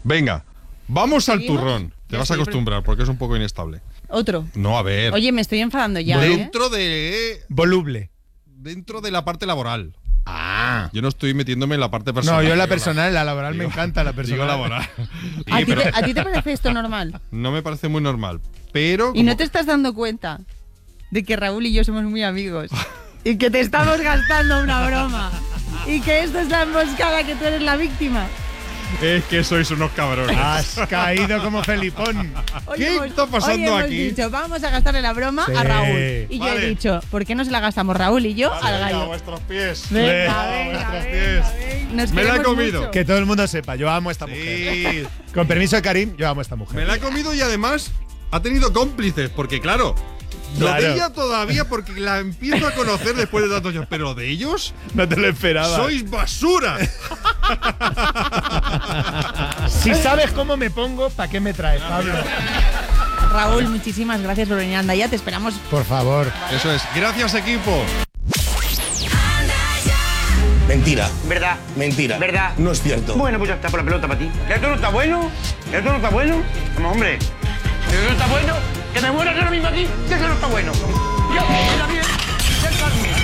Venga, vamos al ¿Seguimos? turrón. Te Ya vas a estoy, acostumbrar porque es un poco inestable. Otro. No, a ver. Oye, me estoy enfadando ya, dentro de... Voluble. Dentro de la parte laboral. Ah. Yo no estoy metiéndome en la parte personal. No, yo en la personal, la laboral me encanta la personal. Digo laboral. ¿A ti te parece esto normal? No me parece muy normal, pero... ¿Y no te estás dando cuenta de que Raúl y yo somos muy amigos? Y que te estamos gastando una broma. Y que esto es la emboscada, que tú eres la víctima. Es que sois unos cabrones. Has caído como Felipón. ¿Qué está pasando aquí? Hemos dicho, vamos a gastarle la broma a Raúl. Y yo he dicho, ¿por qué no se la gastamos Raúl y yo al gallo? A vuestros pies. Venga, A venga, vuestros venga, pies. venga. Nos Me la he queremos comido. mucho. Que todo el mundo sepa, yo amo a esta mujer. Sí. Con permiso de Karim, yo amo a esta mujer. Me la he comido y además ha tenido cómplices, porque claro, Claro. lo de ella todavía porque la empiezo a conocer después de tantos años, pero de ellos No te lo esperaba. sois basura. Si sabes cómo me pongo, ¿para qué me traes, Pablo? Raúl, muchísimas gracias por venir a Andaya. Te esperamos. Por favor. Eso es. Gracias, equipo. Mentira. ¿Verdad? Mentira. ¿Verdad? No es cierto. Bueno, pues ya está por la pelota para ti. ¿Esto no está bueno? ¿Esto no está bueno? Vamos, hombre. ¿Esto no está bueno? Que me mueras ahora mismo aquí. Que eso no está bueno. Yo, la bien del Carmen.